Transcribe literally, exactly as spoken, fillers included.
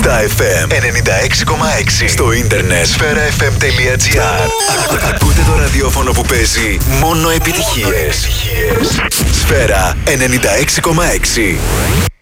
Star εφ εμ ενενήντα έξι κόμμα έξι. Στο ίντερνετ σφαίρα εφ εμ τελεία τζι άρ. Ακούτε το ραδιόφωνο που παίζει μόνο επιτυχίες. Σφαίρα ενενήντα έξι κόμμα έξι.